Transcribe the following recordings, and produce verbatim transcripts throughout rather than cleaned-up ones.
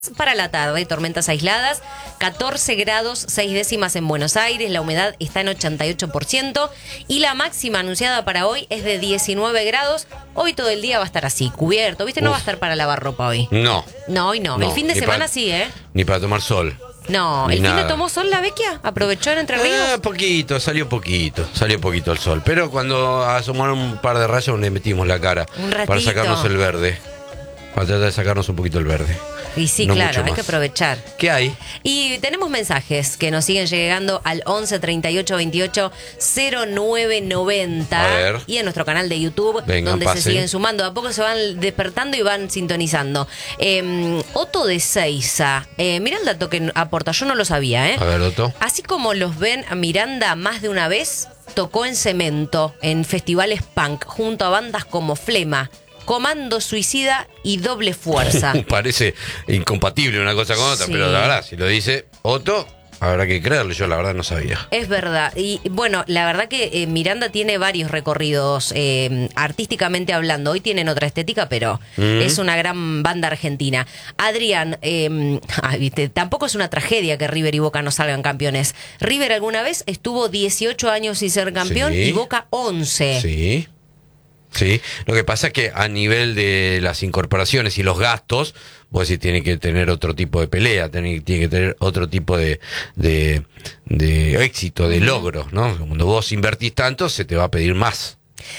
Para la tarde, tormentas aisladas, catorce grados, seis décimas en Buenos Aires, la humedad está en ochenta y ocho por ciento y la máxima anunciada para hoy es de diecinueve grados. Hoy todo el día va a estar así, cubierto, ¿viste? No Uf. va a estar para lavar ropa hoy. No. No, hoy no. no El fin de semana para, sí, ¿eh? Ni para tomar sol. No, Ni ¿el nada. fin de tomó sol la Vecchia? ¿Aprovechó en Entre Ríos? Eh, poquito, salió poquito, salió poquito el sol. Pero cuando asomaron un par de rayos le metimos la cara. Un ratito. Para sacarnos el verde. Para tratar de sacarnos un poquito el verde. Y sí, no claro, hay más. que aprovechar. ¿Qué hay? Y tenemos mensajes que nos siguen llegando al once treinta y ocho veintiocho cero nueve noventa. A ver. Y en nuestro canal de YouTube, Venga, donde pase. se siguen sumando. A poco se van despertando y van sintonizando. Eh, Otto de Seiza. Eh, mirá el dato que aporta, yo no lo sabía, ¿eh? A ver, Otto. Así como los ven a Miranda más de una vez, tocó en Cemento, en festivales punk, junto a bandas como Flema, Comando Suicida y Doble Fuerza. Parece incompatible una cosa con otra, Sí. pero la verdad, si lo dice Otto, habrá que creerle. Yo la verdad no sabía. Es verdad. Y bueno, la verdad que eh, Miranda tiene varios recorridos eh, artísticamente hablando. Hoy tienen otra estética, pero Mm. es una gran banda argentina. Adrián, eh, ah, viste, tampoco es una tragedia que River y Boca no salgan campeones. River alguna vez estuvo dieciocho años sin ser campeón Sí. y Boca once. Sí. Sí, lo que pasa es que a nivel de las incorporaciones y los gastos, vos decís, tiene que tener otro tipo de pelea, tiene, tiene que tener otro tipo de, de, de éxito, de logro, ¿no? Cuando vos invertís tanto, se te va a pedir más.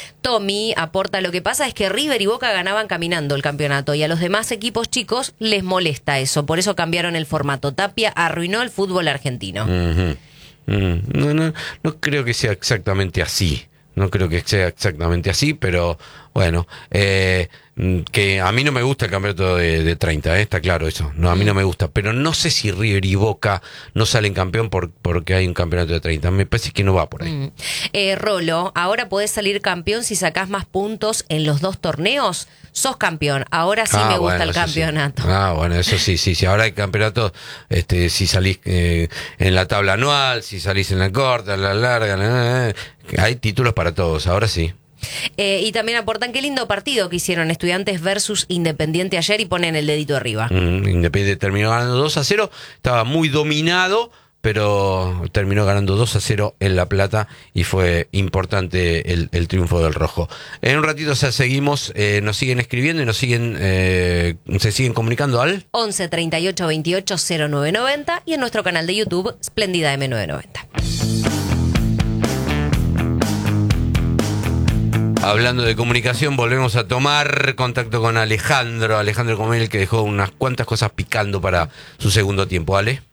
Tommy aporta, lo que pasa es que River y Boca ganaban caminando el campeonato y a los demás equipos chicos les molesta eso, por eso cambiaron el formato. Tapia arruinó el fútbol argentino. Uh-huh. Mm, no, no, no creo que sea exactamente así. No creo que sea exactamente así, pero bueno, eh, que a mí no me gusta el campeonato de, de treinta, ¿eh? Está claro eso. No, a mí no me gusta, pero no sé si River y Boca no salen campeón por, porque hay un campeonato de treinta. Me parece que no va por ahí. Mm. Eh, Rolo, ahora podés salir campeón si sacás más puntos en los dos torneos. Sos campeón. Ahora sí Ah, me gusta bueno, el eso campeonato. Sí. Ah, bueno, eso sí, sí, sí. Ahora hay campeonato, este, si salís eh, en la tabla anual, si salís en la corta, en la larga, la, la, hay títulos para todos. Ahora sí. Eh, y también aportan qué lindo partido que hicieron Estudiantes versus Independiente ayer y ponen el dedito arriba. Mm, Independiente terminó ganando dos a cero, estaba muy dominado, pero terminó ganando dos a cero en La Plata y fue importante el, el triunfo del rojo. En un ratito ya seguimos, eh, nos siguen escribiendo y nos siguen eh, se siguen comunicando al once treinta y ocho veintiocho cero nueve noventa y en nuestro canal de YouTube, Splendida M novecientos noventa. Hablando de comunicación, volvemos a tomar contacto con Alejandro, Alejandro Comel, que dejó unas cuantas cosas picando para su segundo tiempo. ¿Ale?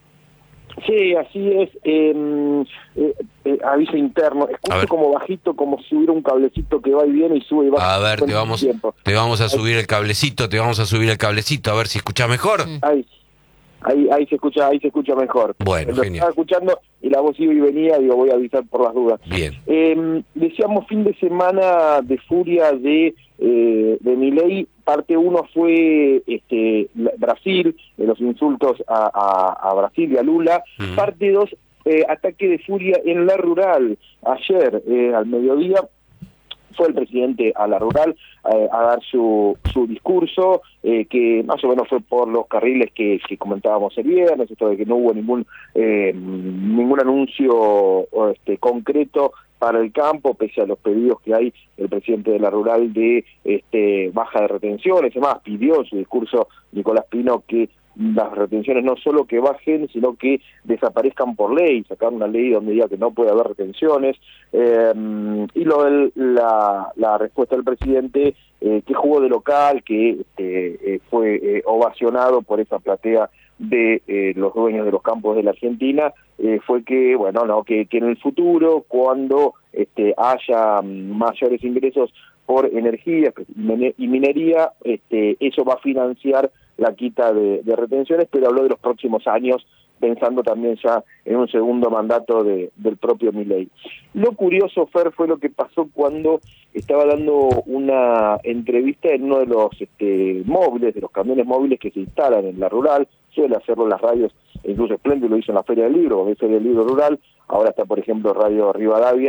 Sí, así es. Eh, eh, eh, aviso interno. Escucho como bajito, como si hubiera un cablecito que va y viene y sube y baja. A ver, te vamos, te vamos a subir el cablecito, te vamos a subir el cablecito, a ver si escuchás mejor. Ahí, ahí, ahí se escucha, ahí se escucha mejor. Bueno, Lo genial. estaba escuchando y la voz iba y venía, digo, voy a avisar por las dudas. Bien. Eh, decíamos fin de semana de furia de eh, de Milei. Parte uno fue este Brasil, de los insultos a, a, a Brasil y a Lula. Uh-huh. Parte dos, eh, ataque de furia en la rural. Ayer, eh, al mediodía, fue el presidente a la rural eh, a dar su, su discurso, eh, que más o menos fue por los carriles que, que comentábamos el viernes, esto de que no hubo ningún eh, ningún anuncio este, concreto para el campo, pese a los pedidos que hay el presidente de la rural de este, baja de retenciones. Además, pidió en su discurso Nicolás Pino que las retenciones no solo que bajen, sino que desaparezcan por ley, sacar una ley donde diga que no puede haber retenciones. Eh, y lo de la, la respuesta del presidente, eh, que jugó de local, que este, eh, fue eh, ovacionado por esa platea de eh, los dueños de los campos de la Argentina, eh, fue que, bueno, no, que, que en el futuro, cuando este, haya mayores ingresos por energía y minería, este, eso va a financiar la quita de, de retenciones, pero habló de los próximos años, pensando también ya en un segundo mandato de, del propio Milei. Lo curioso, Fer, fue lo que pasó cuando estaba dando una entrevista en uno de los este, móviles, de los camiones móviles que se instalan en la rural. Suele hacerlo en las radios, incluso Espléndido lo hizo en la Feria del Libro, porque es Feria del Libro Rural. Ahora está, por ejemplo, Radio Rivadavia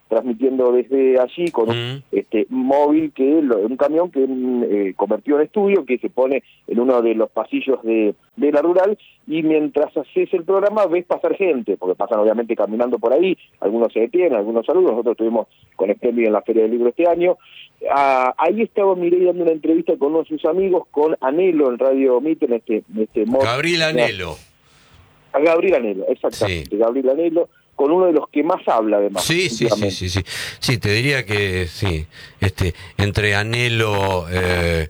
transmitiendo desde allí con un Mm. este, móvil, que lo- un camión que eh, convertido en estudio, que se pone en uno de los pasillos de, de la rural, y mientras haces el programa ves pasar gente, porque pasan obviamente caminando por ahí, algunos se detienen, algunos saludan. Nosotros estuvimos con Expendi en la Feria del Libro este año. Ah, ahí estaba Milei dando una entrevista con uno de sus amigos, con Anhelo en Radio Mitre, en este, en este mod- Gabriel Anhelo. A Gabriel Anhelo, exactamente, Sí. Gabriel Anhelo, con uno de los que más habla además. Sí, sí, sí, últimamente. sí, sí. Sí, te diría que sí. Este, entre Anhelo eh,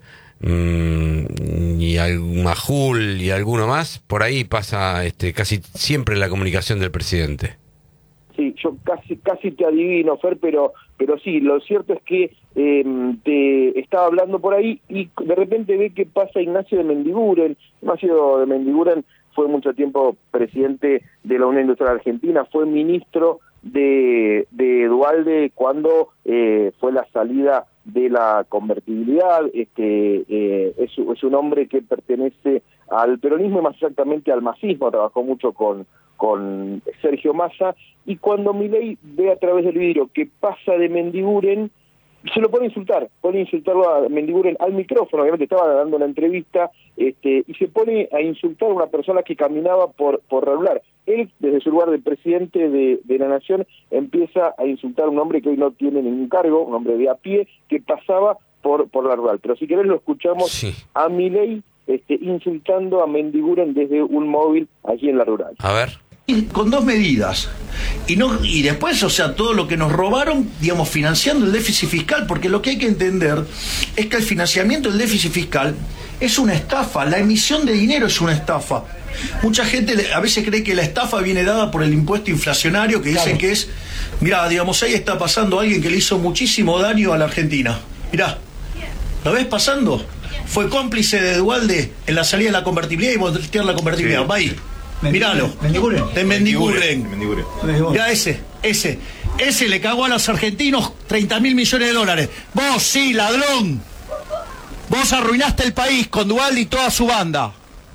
mm, y al- Majul y alguno más, por ahí pasa este, casi siempre la comunicación del presidente. Sí, yo casi casi te adivino, Fer, pero pero sí, lo cierto es que eh, te estaba hablando por ahí y de repente ve que pasa Ignacio de Mendiguren. Ignacio de Mendiguren fue mucho tiempo presidente de la Unión Industrial Argentina, fue ministro de, de Duhalde cuando eh, fue la salida de la convertibilidad. Este eh, es, es un hombre que pertenece al peronismo y más exactamente al masismo, trabajó mucho con con Sergio Massa, y cuando Milei ve a través del vidrio que pasa de Mendiguren, se lo pone a insultar, pone a insultarlo a Mendiguren al micrófono, obviamente estaba dando una entrevista, este, y se pone a insultar a una persona que caminaba por, por regular. Él, desde su lugar de presidente de, de la Nación, empieza a insultar a un hombre que hoy no tiene ningún cargo, un hombre de a pie, que pasaba por, por la rural. Pero si querés lo escuchamos Sí. a Milei este, insultando a Mendiguren desde un móvil allí en la rural. A ver. Con dos medidas y no y después, o sea, todo lo que nos robaron, digamos, financiando el déficit fiscal, porque lo que hay que entender es que el financiamiento del déficit fiscal es una estafa, la emisión de dinero es una estafa. Mucha gente a veces cree que la estafa viene dada por el impuesto inflacionario, que dicen que es, mirá, digamos, ahí está pasando alguien que le hizo muchísimo daño a la Argentina. Mirá, ¿lo ves pasando? Fue cómplice de Duhalde en la salida de la convertibilidad y voltear la convertibilidad. Sí. Va ahí. Míralo. Mendiguren. De Mendiguren. Mendiguren. Ya ese, ese. Ese le cagó a los argentinos treinta mil millones de dólares. Vos sí, ladrón. Vos arruinaste el país con Duhalde y toda su banda.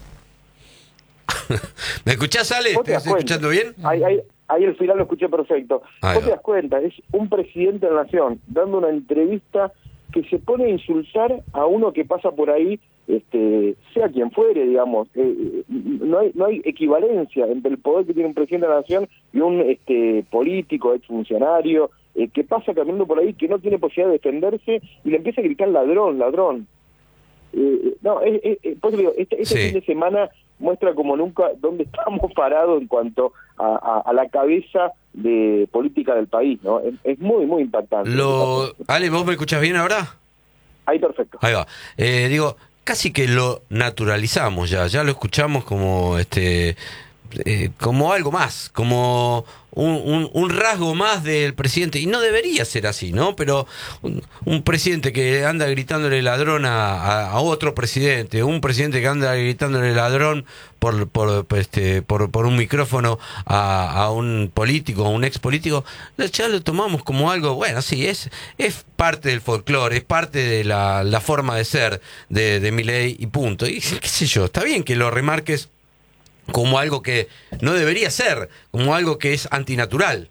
¿Me escuchás, Ale? ¿Vos te ¿Estás das cuenta? escuchando bien? Ahí, ahí, ahí el final lo escuché perfecto. Ahí Vos te va. das cuenta, es un presidente de la Nación dando una entrevista que se pone a insultar a uno que pasa por ahí, este, sea quien fuere, digamos. Eh, no hay no hay equivalencia entre el poder que tiene un presidente de la Nación y un este político, exfuncionario, eh, que pasa caminando por ahí, que no tiene posibilidad de defenderse y le empieza a gritar ladrón, ladrón. Eh, no, es, es, es- por eso digo, este, este Sí. fin de semana muestra como nunca dónde estamos parados en cuanto a, a, a la cabeza de política del país, ¿no? Es, es muy, muy impactante. Lo... Ale, ¿vos me escuchás bien ahora? Ahí perfecto. Ahí va. Eh, digo, casi que lo naturalizamos ya, ya lo escuchamos como este eh, como algo más, como un, un, un rasgo más del presidente, y no debería ser así, ¿no? Pero un, un presidente que anda gritándole ladrón a, a, a otro presidente, un presidente que anda gritándole ladrón por por este por, por un micrófono a, a un político, a un ex político, ya lo tomamos como algo, bueno, sí, es es parte del folclore, es parte de la, la forma de ser de, de Milei y punto. Y qué sé yo, está bien que lo remarques como algo que no debería ser, como algo que es antinatural.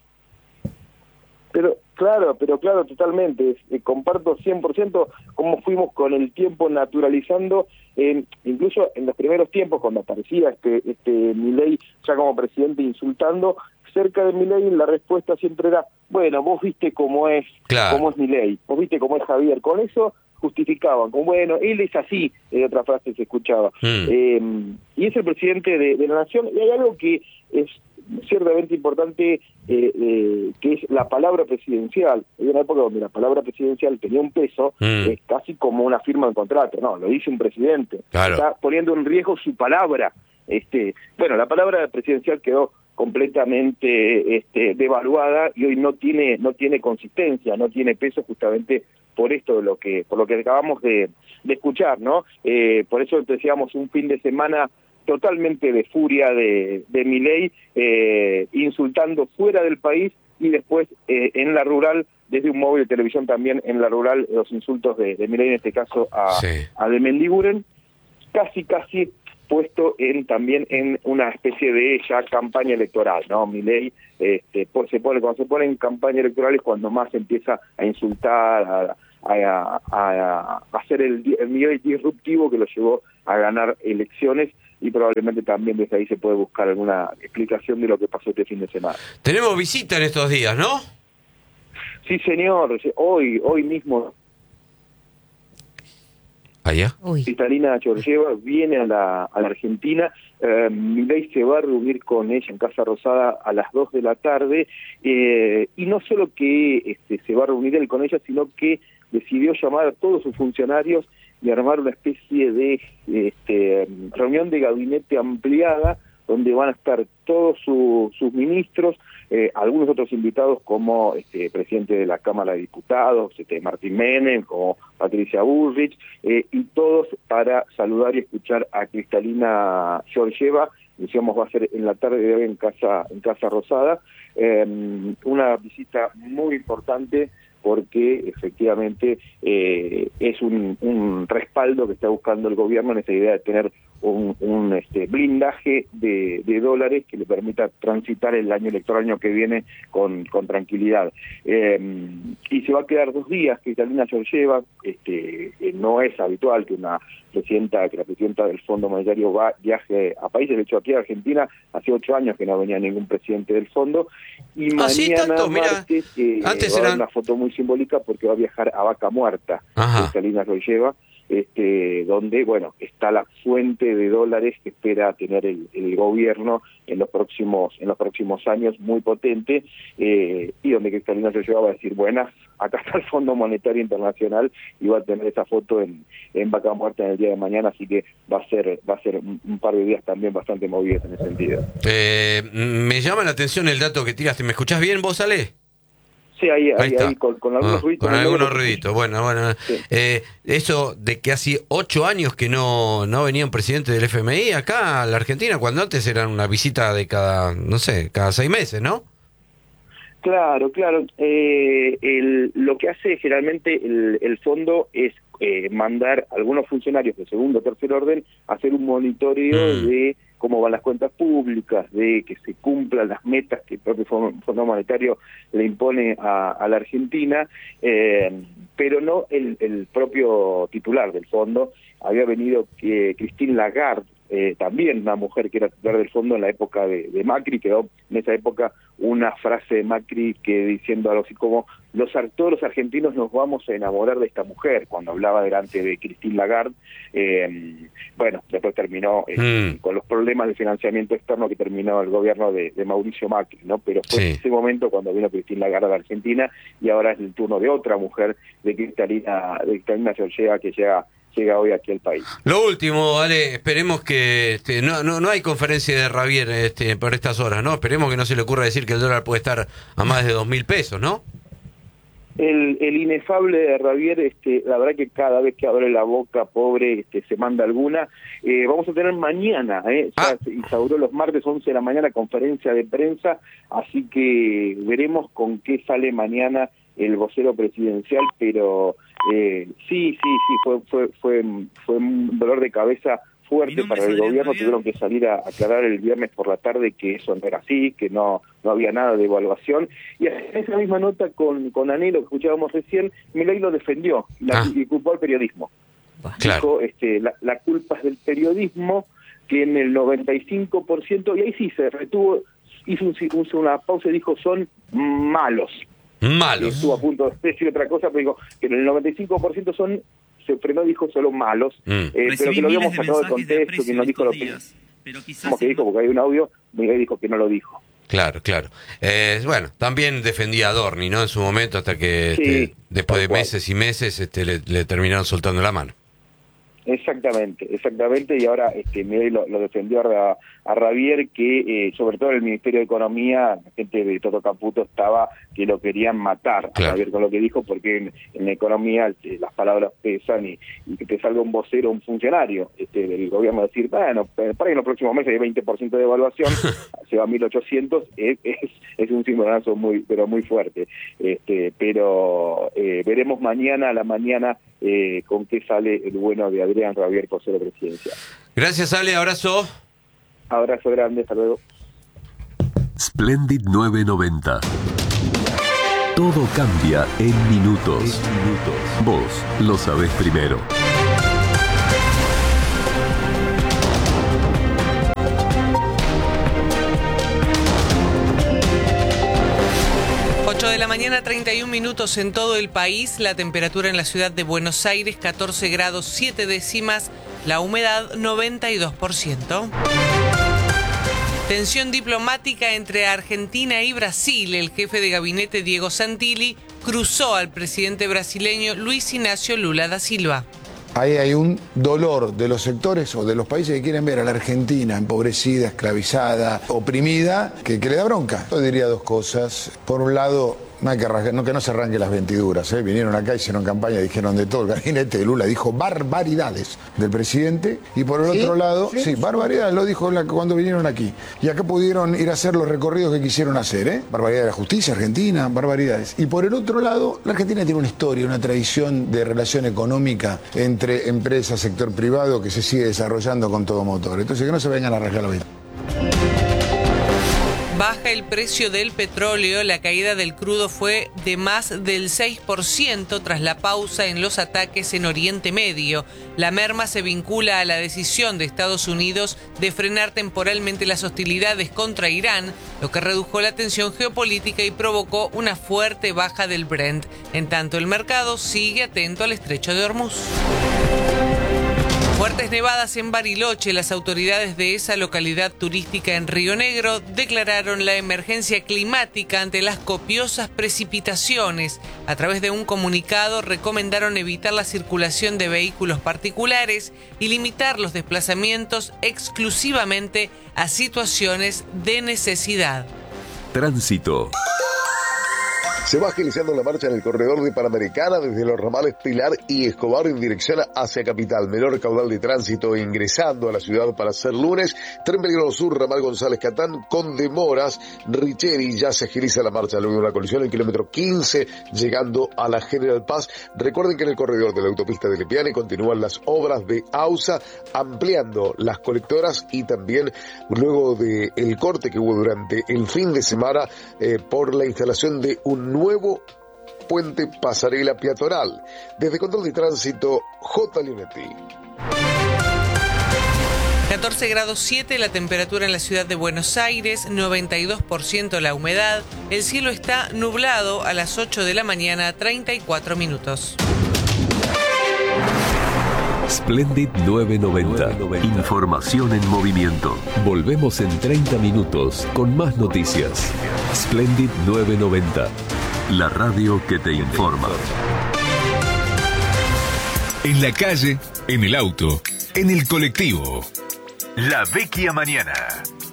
Pero claro, pero claro, totalmente. Eh, comparto cien por ciento cómo fuimos con el tiempo naturalizando, eh, incluso en los primeros tiempos, cuando aparecía este, este Milei ya como presidente insultando, cerca de Milei la respuesta siempre era, bueno, vos viste cómo es, Claro. cómo es Milei, vos viste cómo es Javier. Con eso justificaban, como bueno, él es así, eh, otra frase se escuchaba. Mm. Eh, y es el presidente de, de la Nación, y hay algo que es ciertamente importante, eh, eh, que es la palabra presidencial. Hay una época donde la palabra presidencial tenía un peso, Mm. eh, casi como una firma de contrato. No, lo dice un presidente. Claro. Está poniendo en riesgo su palabra. Este, bueno, la palabra presidencial quedó completamente este, devaluada y hoy no tiene no tiene consistencia, no tiene peso, justamente por esto de lo que por lo que acabamos de, de escuchar, ¿no? Eh, por eso decíamos un fin de semana totalmente de furia de, de Milei, eh, insultando fuera del país y después eh, en la rural, desde un móvil de televisión también en la rural, los insultos de, de Milei, en este caso a, Sí. a de Mendiguren, casi casi puesto en también en una especie de ya campaña electoral, ¿no? Milei este, pues se pone, cuando se pone en campaña electoral es cuando más empieza a insultar, a, a, a, a hacer el, el Milei disruptivo que lo llevó a ganar elecciones, y probablemente también desde ahí se puede buscar alguna explicación de lo que pasó este fin de semana. Tenemos visita en estos días, ¿no? Sí, señor, hoy, hoy mismo. ¿Allá? Cristalina Georgieva viene a la, a la Argentina. Eh, Milei se va a reunir con ella en Casa Rosada a las dos de la tarde, eh, y no solo que este, se va a reunir él con ella, sino que decidió llamar a todos sus funcionarios y armar una especie de este, reunión de gabinete ampliada, donde van a estar todos su, sus ministros, eh, algunos otros invitados como este presidente de la Cámara de Diputados, este Martín Menem, como Patricia Bullrich, eh, y todos para saludar y escuchar a Cristalina Georgieva. Decíamos, va a ser en la tarde de hoy en Casa, en Casa Rosada, eh, una visita muy importante, porque efectivamente eh, es un, un respaldo que está buscando el gobierno en esta idea de tener un, un este, blindaje de, de dólares que le permita transitar el año electoral año que viene con, con tranquilidad. Eh, y se va a quedar dos días. Cristalina Georgieva, este, no es habitual que una presidenta, que la presidenta del Fondo Monetario va, viaje a países. De hecho, aquí en Argentina hace ocho años que no venía ningún presidente del fondo, y ah, mañana sí, tanto, martes eh, antes va a eran... dar una foto muy simbólica porque va a viajar a Vaca Muerta, Cristalina Georgieva, este, donde, bueno, está la fuente de dólares que espera tener el, el gobierno en los próximos en los próximos años, muy potente, eh, y donde Cristalina Georgieva va a decir, buenas, acá está el Fondo Monetario Internacional, y va a tener esa foto en, en Vaca Muerta en el día de mañana, así que va a ser va a ser un, un par de días también bastante movidos en ese sentido. Eh, me llama la atención el dato que tiraste. ¿Me escuchás bien vos, Ale? Sí, ahí, ahí, ahí, ahí con, con algunos ah, ruiditos. Con algunos ruiditos, bueno, bueno. Sí. Eh, eso de que hace ocho años que no, no venía un presidente del F M I acá a la Argentina, cuando antes eran una visita de cada, no sé, cada seis meses, ¿no? Claro, claro. Eh, el, lo que hace generalmente el, el fondo es eh, mandar a algunos funcionarios de segundo o tercer orden a hacer un monitoreo mm. de cómo van las cuentas públicas, de que se cumplan las metas que el propio Fondo Monetario le impone a, a la Argentina, eh, pero no el, el propio titular del fondo. Había venido eh, Christine Lagarde, eh, también una mujer que era titular del fondo en la época de, de Macri. Quedó en esa época una frase de Macri que diciendo algo así como, los, todos los argentinos nos vamos a enamorar de esta mujer, cuando hablaba delante de Christine Lagarde. Eh, bueno, después terminó eh, mm. con los problemas de financiamiento externo que terminó el gobierno de, de Mauricio Macri, ¿no? Pero fue sí. en ese momento cuando vino Christine Lagarde a la Argentina, y ahora es el turno de otra mujer, de Cristalina, de Cristalina Georgieva, que llega llega hoy aquí al país. Lo último, Ale, esperemos que este, no, no no hay conferencia de Ravier este, por estas horas, ¿no? Esperemos que no se le ocurra decir que el dólar puede estar a más de dos mil pesos, ¿no? El, el inefable de Ravier, este, la verdad que cada vez que abre la boca, pobre, este, se manda alguna. Eh, vamos a tener mañana, ¿eh? Ya ah. se instauró los martes once de la mañana conferencia de prensa, así que veremos con qué sale mañana el vocero presidencial, pero eh, sí, sí, sí, fue, fue, fue, fue un dolor de cabeza fuerte para el gobierno. Tuvieron que salir a aclarar el viernes por la tarde que eso no era así, que no no había nada de evaluación, y en esa misma nota con, con Anelo que escuchábamos recién, Milei lo defendió la, ah. y culpó al periodismo. Claro. Dijo, este, la, la culpa es del periodismo, que en el noventa y cinco por ciento, y ahí sí se retuvo, hizo, un, hizo una pausa y dijo, son malos. Malos. Estuvo a punto de decir otra cosa, pero dijo que en el noventa y cinco por ciento son, se frenó, dijo solo malos, mm. eh, pero que lo habíamos sacado de contexto, de que no dijo lo que, pero como que dijo, porque hay un audio, Miguel dijo que no lo dijo. Claro, claro. Eh, bueno, también defendía a Adorni, ¿no? En su momento, hasta que sí, este, después de meses y meses este, le, le terminaron soltando la mano. Exactamente, exactamente, y ahora este Milei lo, lo defendió a, a Ravier, que eh, sobre todo en el Ministerio de Economía, la gente de Toto Caputo estaba que lo querían matar, claro. a ver con lo que dijo, porque en, en economía eh, las palabras pesan y, y que te salga un vocero, un funcionario este, del gobierno a decir, bueno, para que en los próximos meses hay veinte por ciento de devaluación, se va a mil ochocientos, es, es, es un cimbronazo muy, pero muy fuerte. Este, pero eh, veremos mañana a la mañana eh, con qué sale el bueno de Adrián Rabier por ser presidencia. Gracias, Ale, abrazo. Abrazo grande, hasta luego. Splendid nueve noventa. Todo cambia en minutos. minutos. Vos lo sabés primero. ocho de la mañana, treinta y un minutos en todo el país. La temperatura en la ciudad de Buenos Aires, catorce grados siete décimas. La humedad, noventa y dos por ciento. Tensión diplomática entre Argentina y Brasil. El jefe de gabinete Diego Santilli cruzó al presidente brasileño Luis Ignacio Lula da Silva. Ahí hay un dolor de los sectores o de los países que quieren ver a la Argentina empobrecida, esclavizada, oprimida, que, que le da bronca. Yo diría dos cosas. Por un lado, no hay que, arrancar, no, que no se arranquen las ventiduras. ¿eh? Vinieron acá, hicieron campaña, dijeron de todo. El gabinete de Lula dijo barbaridades del presidente. Y por el ¿Sí? otro lado, sí, sí barbaridades, lo dijo la, cuando vinieron aquí. Y acá pudieron ir a hacer los recorridos que quisieron hacer. ¿eh? Barbaridades de la justicia argentina, barbaridades. Y por el otro lado, la Argentina tiene una historia, una tradición de relación económica entre empresas, sector privado, que se sigue desarrollando con todo motor. Entonces que no se vengan a arrancar la vida. Baja el precio del petróleo. La caída del crudo fue de más del seis por ciento tras la pausa en los ataques en Oriente Medio. La merma se vincula a la decisión de Estados Unidos de frenar temporalmente las hostilidades contra Irán, lo que redujo la tensión geopolítica y provocó una fuerte baja del Brent. En tanto, el mercado sigue atento al estrecho de Hormuz. Fuertes nevadas en Bariloche. Las autoridades de esa localidad turística en Río Negro declararon la emergencia climática ante las copiosas precipitaciones. A través de un comunicado recomendaron evitar la circulación de vehículos particulares y limitar los desplazamientos exclusivamente a situaciones de necesidad. Tránsito. Se va agilizando la marcha en el corredor de Panamericana desde los ramales Pilar y Escobar en dirección hacia Capital. Menor caudal de tránsito ingresando a la ciudad para ser lunes. Tren Belgrano Sur, ramal González Catán con demoras. Richeri ya se agiliza la marcha luego de una colisión en el kilómetro quince llegando a la General Paz. Recuerden que en el corredor de la autopista de Lepiane continúan las obras de AUSA ampliando las colectoras y también luego de el corte que hubo durante el fin de semana eh, por la instalación de un nuevo puente pasarela peatonal. Desde Control de Tránsito, J. Leonetti. catorce grados siete la temperatura en la ciudad de Buenos Aires, noventa y dos por ciento la humedad. El cielo está nublado a las ocho de la mañana, treinta y cuatro minutos. Splendid nueve noventa. Información en movimiento. Volvemos en treinta minutos con más noticias. Splendid nueve noventa. La radio que te informa. En la calle, en el auto, en el colectivo. La Vecchia Mañana.